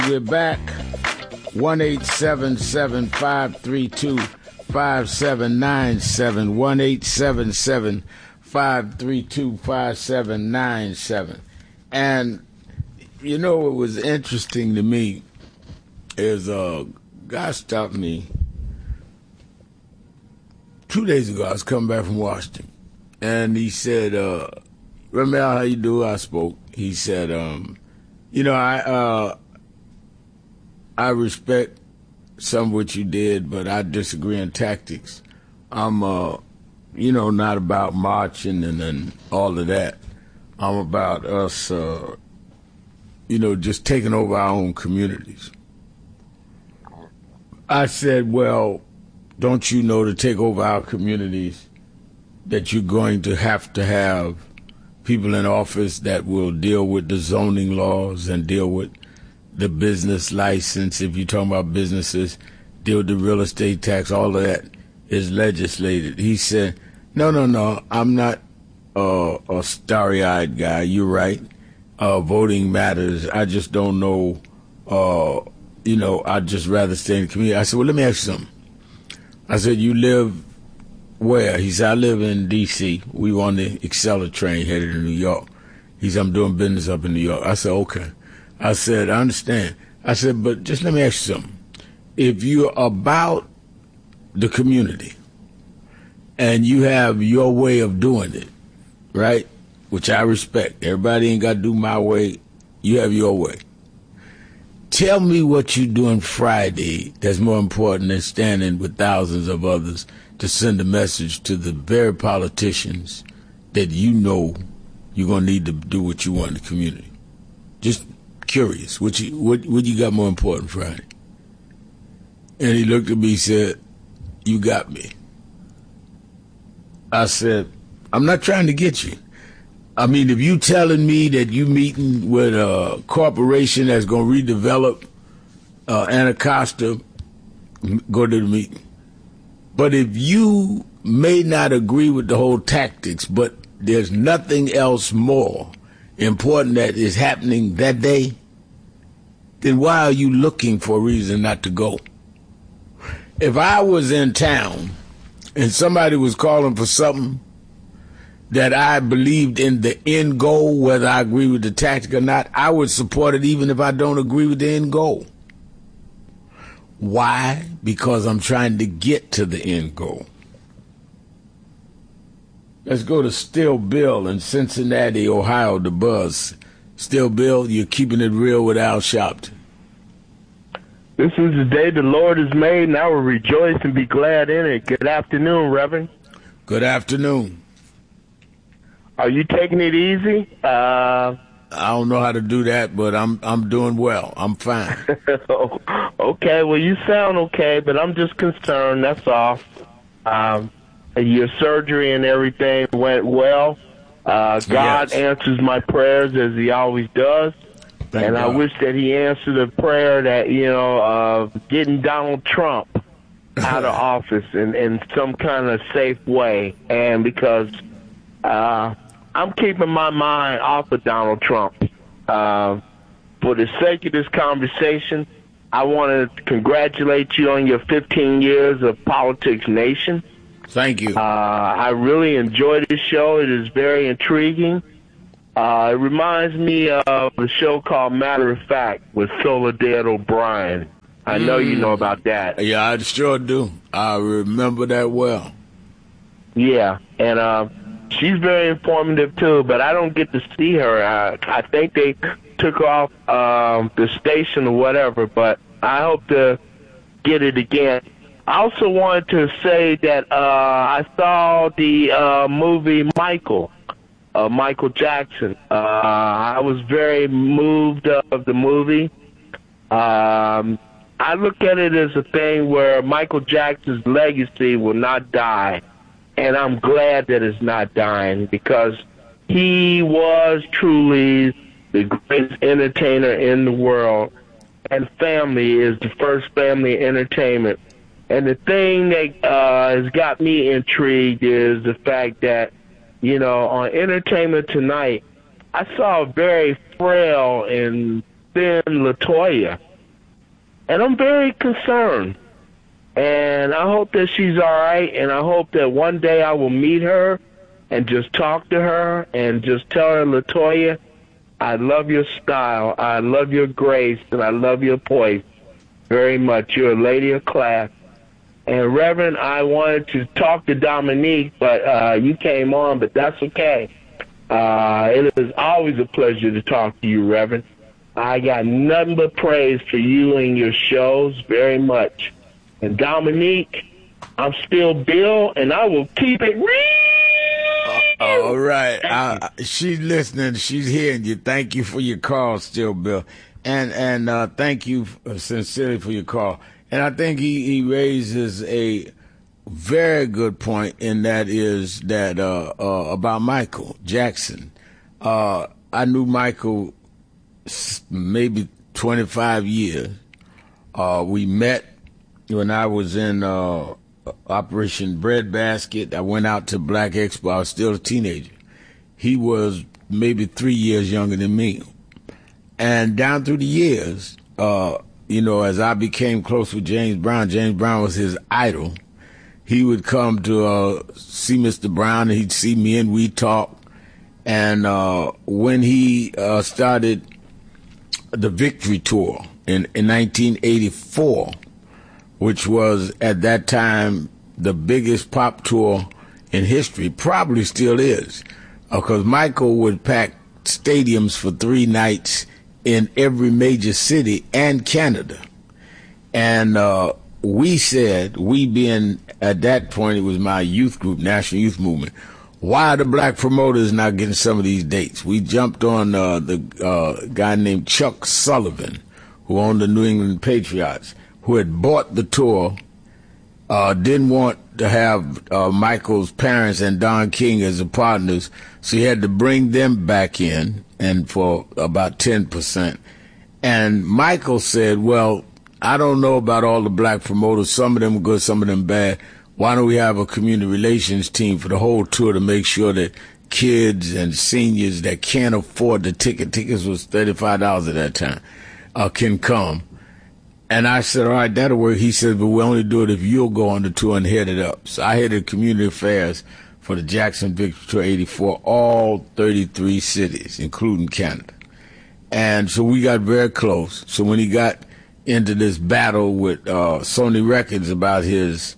We're back. 1-877-532-5797. 1-877-532-5797. And, you know, what was interesting to me is a guy stopped me 2 days ago. I was coming back from Washington. And he said, remember how you do? I spoke. He said, you know, I respect some of what you did, but I disagree in tactics. I'm, you know, not about marching and all of that. I'm about us, you know, just taking over our own communities. I said, well, don't you know to take over our communities that you're going to have people in office that will deal with the zoning laws and deal with the business license, if you're talking about businesses, deal with the real estate tax, all of that is legislated. He said, no, I'm not a starry-eyed guy. You're right. Voting matters. I just don't know, you know, I'd just rather stay in the community. I said, well, let me ask you something. I said, you live where? He said, I live in D.C. We were on the Acela train headed to New York. He said, I'm doing business up in New York. I said, okay. I said, I understand. I said, but just let me ask you something. If you're about the community and you have your way of doing it, right, which I respect. Everybody ain't got to do my way. You have your way. Tell me what you doing Friday that's more important than standing with thousands of others to send a message to the very politicians that you know you're going to need to do what you want in the community. Just curious, what you got more important Friday? And he looked at me and said, you got me. I said, I'm not trying to get you. I mean, if you telling me that you meeting with a corporation that's going to redevelop Anacostia, go to the meeting. But if you may not agree with the whole tactics, but there's nothing else more important that is happening that day, then why are you looking for a reason not to go? If I was in town and somebody was calling for something that I believed in the end goal, whether I agree with the tactic or not, I would support it even if I don't agree with the end goal. Why? Because I'm trying to get to the end goal. Let's go to Still Bill in Cincinnati, Ohio, the buzz. Still Bill, you're keeping it real with Al Sharpton. This is the day the Lord has made, and I will rejoice and be glad in it. Good afternoon, Reverend. Good afternoon. Are you taking it easy? I don't know how to do that, but I'm doing well. I'm fine. Okay, well, you sound okay, but I'm just concerned, that's all. Your surgery and everything went well. God answers my prayers as he always does. Thank and God. I wish that he answered a prayer that, you know, getting Donald Trump out of office in some kind of safe way. And because I'm keeping my mind off of Donald Trump. For the sake of this conversation, I want to congratulate you on your 15 years of Politics Nation. Thank you. I really enjoy this show. It is very intriguing. It reminds me of a show called Matter of Fact with Soledad O'Brien. I know you know about that. Yeah, I sure do. I remember that well. Yeah, and she's very informative too, but I don't get to see her. I think they took off the station or whatever, but I hope to get it again. I also wanted to say that I saw the movie Michael Jackson. I was very moved of the movie. I look at it as a thing where Michael Jackson's legacy will not die, and I'm glad that it's not dying because he was truly the greatest entertainer in the world, and family is the first family entertainment. And the thing that has got me intrigued is the fact that, you know, on Entertainment Tonight, I saw a very frail and thin LaToya. and I'm very concerned. And I hope that she's all right, and I hope that one day I will meet her and just talk to her and just tell her, Latoya, I love your style, I love your grace, and I love your poise very much. You're a lady of class. And Reverend, I wanted to talk to Dominique, but you came on, but that's okay. It is always a pleasure to talk to you, Reverend. I got nothing but praise for you and your shows very much. And Dominique, I'm still Bill, and I will keep it real. All right. She's listening. She's hearing you. Thank you for your call, still Bill. And thank you sincerely for your call. And I think he raises a very good point, and that is that about Michael Jackson. I knew Michael maybe 25 years. We met when I was in Operation Breadbasket. I went out to Black Expo. I was still a teenager. He was maybe 3 years younger than me. And down through the years, as I became close with James Brown was his idol. He would come to see Mr. Brown, and he'd see me, and we'd talk. And when he started the Victory Tour in 1984, which was at that time the biggest pop tour in history, probably still is, because Michael would pack stadiums for 3 nights in every major city and Canada. And we being at that point, it was my youth group, National Youth Movement, why are the black promoters not getting some of these dates? We jumped on the guy named Chuck Sullivan, who owned the New England Patriots, who had bought the tour, didn't want to have Michael's parents and Don King as the partners, so he had to bring them back in, and for about 10%. And Michael said, well, I don't know about all the black promoters. Some of them are good, some of them bad. Why don't we have a community relations team for the whole tour to make sure that kids and seniors that can't afford the tickets was $35 at that time, can come. And I said, all right, that'll work. He said, but we'll only do it if you'll go on the tour and head it up. So I headed community affairs for the Jackson Victory Tour 84, all 33 cities, including Canada. And so we got very close. So when he got into this battle with Sony Records about his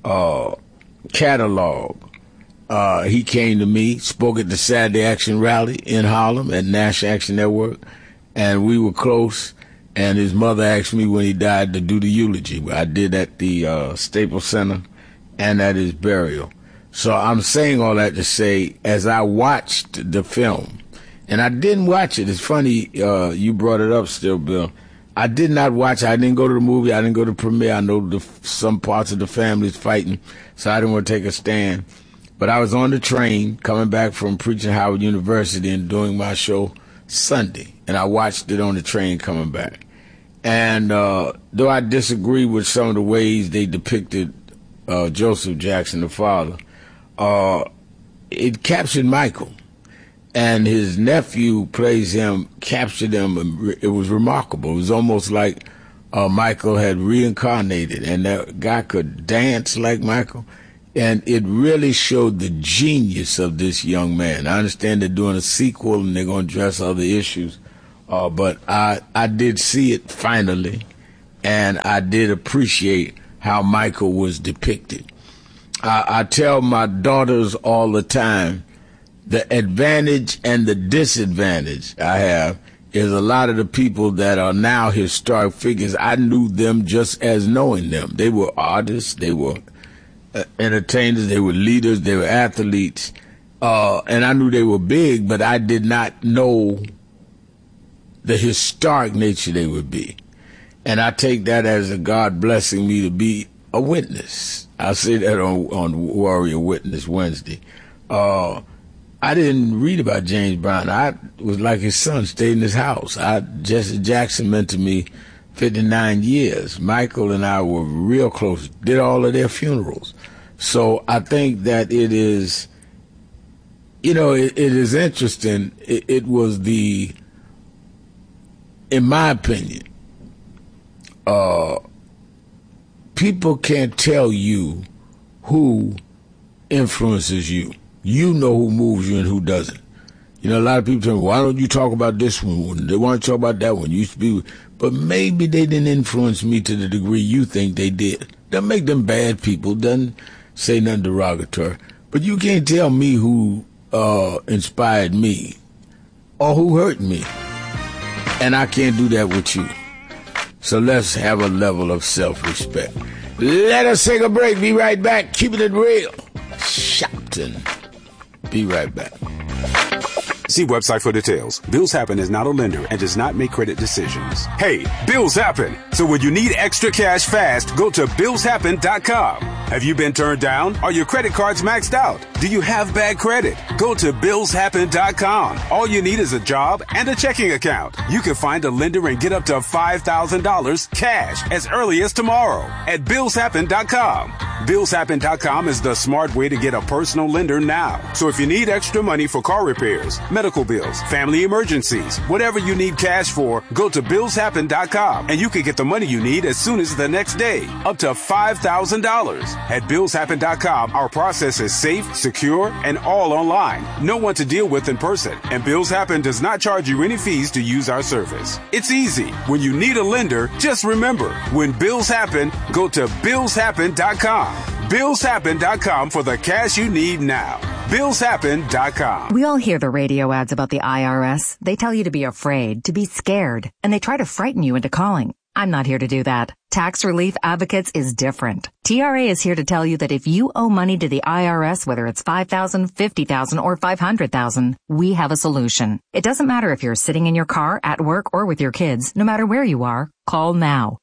catalog, he came to me, spoke at the Saturday Action Rally in Harlem at National Action Network, and we were close. And his mother asked me when he died to do the eulogy. I did at the Staples Center and at his burial. So I'm saying all that to say, as I watched the film, and I didn't watch it. It's funny you brought it up still, Bill. I did not watch it. I didn't go to the movie. I didn't go to the premiere. I know some parts of the family's fighting, so I didn't want to take a stand. But I was on the train coming back from preaching at Howard University and doing my show Sunday, and I watched it on the train coming back. And though I disagree with some of the ways they depicted Joseph Jackson, the father, it captured Michael. And his nephew plays him, captured him. It was remarkable. It was almost like Michael had reincarnated, and that guy could dance like Michael. And it really showed the genius of this young man. I understand they're doing a sequel and they're going to address other issues. But I did see it finally, and I did appreciate how Michael was depicted. I tell my daughters all the time, the advantage and the disadvantage I have is a lot of the people that are now historic figures, I knew them just as knowing them. They were artists, they were entertainers, they were leaders, they were athletes, and I knew they were big, but I did not know the historic nature they would be. And I take that as a God blessing me to be a witness. I say that on Warrior Witness Wednesday. I didn't read about James Brown. I was like his son, stayed in his house. Jesse Jackson meant to me 59 years. Michael and I were real close, did all of their funerals. So I think that it is, it is interesting. It was in my opinion, people can't tell you who influences you. You know who moves you and who doesn't. You know, a lot of people tell me, why don't you talk about this one? They want to talk about that one. You used to be, but maybe they didn't influence me to the degree you think they did. Doesn't make them bad people. Doesn't say nothing derogatory. But you can't tell me who inspired me or who hurt me. And I can't do that with you. So let's have a level of self-respect. Let us take a break. Be right back. Keeping it real. Shopton. Be right back. See website for details. Bills Happen is not a lender and does not make credit decisions. Hey, bills happen. So when you need extra cash fast, go to billshappen.com. Have you been turned down? Are your credit cards maxed out? Do you have bad credit? Go to billshappen.com. All you need is a job and a checking account. You can find a lender and get up to $5,000 cash as early as tomorrow at billshappen.com. Billshappen.com is the smart way to get a personal lender now. So if you need extra money for car repairs, medical bills, family emergencies, whatever you need cash for, go to billshappen.com and you can get the money you need as soon as the next day, up to $5,000. At billshappen.com, our process is safe, secure, and all online. No one to deal with in person. And Bills Happen does not charge you any fees to use our service. It's easy. When you need a lender, just remember, when bills happen, go to billshappen.com. Billshappen.com for the cash you need now. Billshappen.com. We all hear the radio ads about the IRS. They tell you to be afraid, to be scared, and they try to frighten you into calling. I'm not here to do that. Tax Relief Advocates is different. TRA is here to tell you that if you owe money to the IRS, whether it's $5,000, $50,000, or $500,000, we have a solution. It doesn't matter if you're sitting in your car, at work, or with your kids. No matter where you are, call now.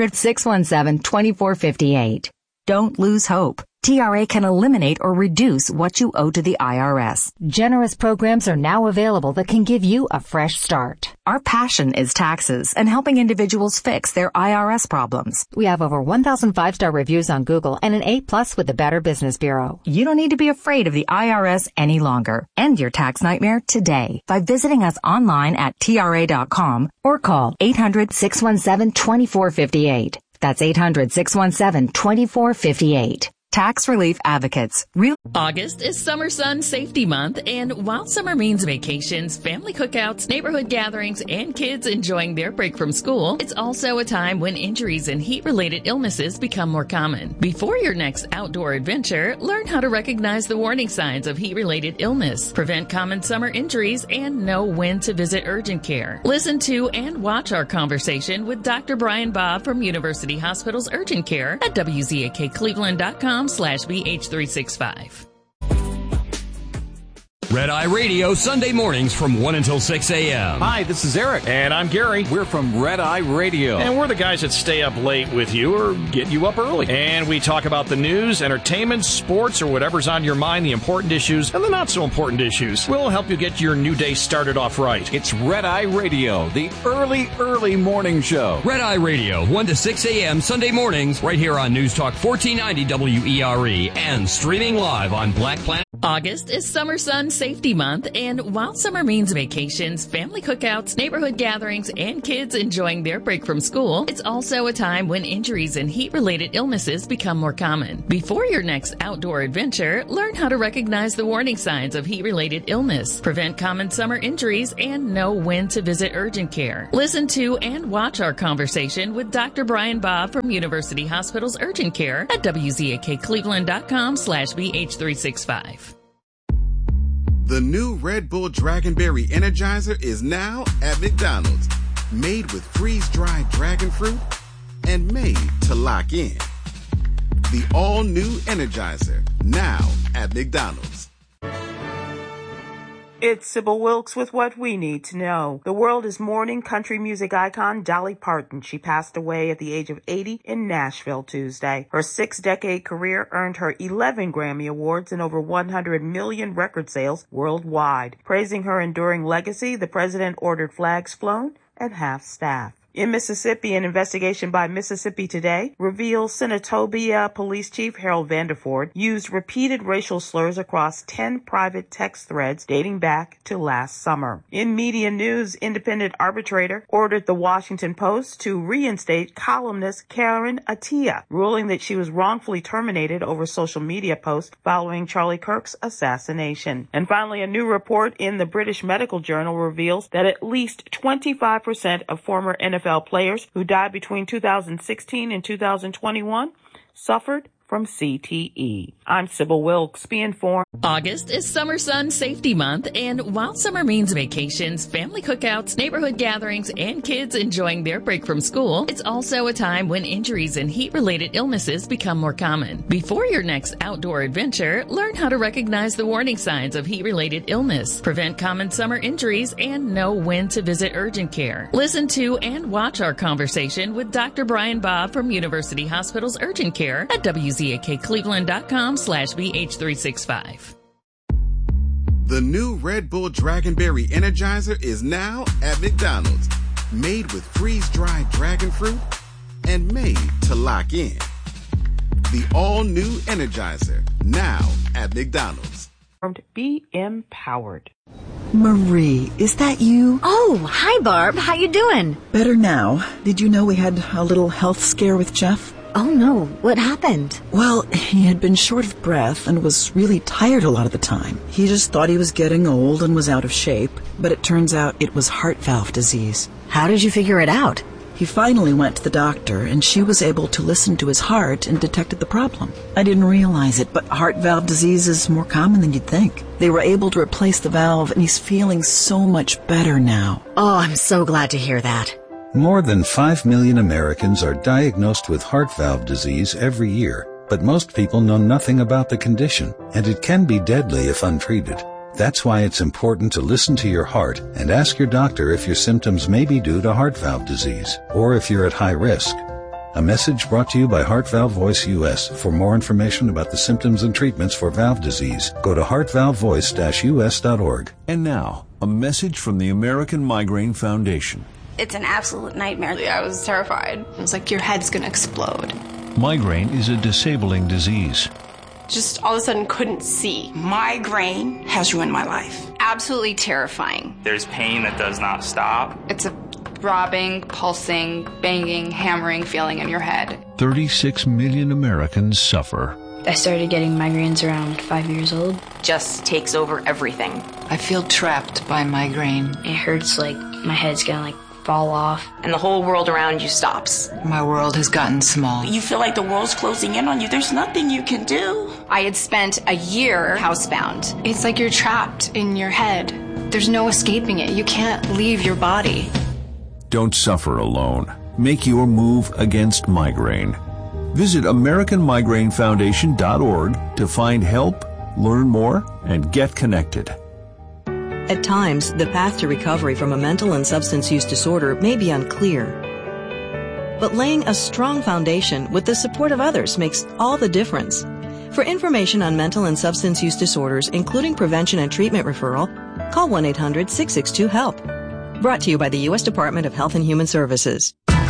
800-617-2458. Don't lose hope. TRA can eliminate or reduce what you owe to the IRS. Generous programs are now available that can give you a fresh start. Our passion is taxes and helping individuals fix their IRS problems. We have over 1,000 5-star reviews on Google and an A+ with the Better Business Bureau. You don't need to be afraid of the IRS any longer. End your tax nightmare today by visiting us online at TRA.com or call 800-617-2458. That's 800-617-2458. Tax Relief Advocates. August is Summer Sun Safety Month, and while summer means vacations, family cookouts, neighborhood gatherings, and kids enjoying their break from school, it's also a time when injuries and heat-related illnesses become more common. Before your next outdoor adventure, learn how to recognize the warning signs of heat-related illness, prevent common summer injuries, and know when to visit urgent care. Listen to and watch our conversation with Dr. Brian Bob from University Hospital's Urgent Care at WZAKCleveland.com/BH365. Red Eye Radio, Sunday mornings from 1 until 6 a.m. Hi, this is Eric. And I'm Gary. We're from Red Eye Radio. And we're the guys that stay up late with you or get you up early. And we talk about the news, entertainment, sports, or whatever's on your mind, the important issues and the not so important issues. We'll help you get your new day started off right. It's Red Eye Radio, the early morning show. Red Eye Radio, 1 to 6 a.m. Sunday mornings, right here on News Talk 1490 WERE and streaming live on Black Planet. August is Summer Sun Safety Month, and while summer means vacations, family cookouts, neighborhood gatherings, and kids enjoying their break from school, it's also a time when injuries and heat-related illnesses become more common. Before your next outdoor adventure, learn how to recognize the warning signs of heat-related illness, prevent common summer injuries, and know when to visit urgent care. Listen to and watch our conversation with Dr. Brian Bob from University Hospital's Urgent Care at WZAKCleveland.com/BH365. The new Red Bull Dragonberry Energizer is now at McDonald's. Made with freeze-dried dragon fruit and made to lock in. The all-new Energizer, now at McDonald's. It's Sybil Wilkes with what we need to know. The world is mourning country music icon Dolly Parton. She passed away at the age of 80 in Nashville Tuesday. Her 6-decade career earned her 11 Grammy Awards and over 100 million record sales worldwide. Praising her enduring legacy, the president ordered flags flown at half-staff. In Mississippi, an investigation by Mississippi Today reveals Senatobia Police Chief Harold Vanderford used repeated racial slurs across 10 private text threads dating back to last summer. In media news, independent arbitrator ordered the Washington Post to reinstate columnist Karen Attiah, ruling that she was wrongfully terminated over social media posts following Charlie Kirk's assassination. And finally, a new report in the British Medical Journal reveals that at least 25% of former NFL players who died between 2016 and 2021 suffered from CTE. I'm Sybil Wilkes. Be informed. August is Summer Sun Safety Month, and while summer means vacations, family cookouts, neighborhood gatherings, and kids enjoying their break from school, it's also a time when injuries and heat-related illnesses become more common. Before your next outdoor adventure, learn how to recognize the warning signs of heat-related illness, prevent common summer injuries, and know when to visit urgent care. Listen to and watch our conversation with Dr. Brian Bob from University Hospital's Urgent Care at WZAKCleveland.com/VH365. The new Red Bull Dragonberry Energizer is now at McDonald's. Made with freeze-dried dragon fruit and made to lock in. The all-new Energizer, now at McDonald's. Be empowered. Marie, is that you? Oh, hi Barb. How you doing? Better now. Did you know we had a little health scare with Jeff? Oh no, what happened? Well, he had been short of breath and was really tired a lot of the time. He just thought he was getting old and was out of shape, but it turns out it was heart valve disease. How did you figure it out? He finally went to the doctor, and she was able to listen to his heart and detected the problem. I didn't realize it, but heart valve disease is more common than you'd think. They were able to replace the valve, and he's feeling so much better now. Oh, I'm so glad to hear that. More than 5 million Americans are diagnosed with heart valve disease every year, but most people know nothing about the condition, and it can be deadly if untreated. That's why it's important to listen to your heart and ask your doctor if your symptoms may be due to heart valve disease, or if you're at high risk. A message brought to you by Heart Valve Voice US. For more information about the symptoms and treatments for valve disease, go to heartvalvevoice-us.org. And now, a message from the American Migraine Foundation. It's an absolute nightmare. I was terrified. It was like your head's going to explode. Migraine is a disabling disease. Just all of a sudden couldn't see. Migraine has ruined my life. Absolutely terrifying. There's pain that does not stop. It's a throbbing, pulsing, banging, hammering feeling in your head. 36 million Americans suffer. I started getting migraines around 5 years old. Just takes over everything. I feel trapped by migraine. It hurts like my head's gonna fall off. And the whole world around you stops. My world has gotten small. You feel like the world's closing in on you. There's nothing you can do. I had spent a year housebound. It's like you're trapped in your head. There's no escaping it. You can't leave your body. Don't suffer alone. Make your move against migraine. Visit AmericanMigraineFoundation.org to find help, learn more, and get connected. At times, the path to recovery from a mental and substance use disorder may be unclear. But laying a strong foundation with the support of others makes all the difference. For information on mental and substance use disorders, including prevention and treatment referral, call 1-800-662-HELP. Brought to you by the U.S. Department of Health and Human Services.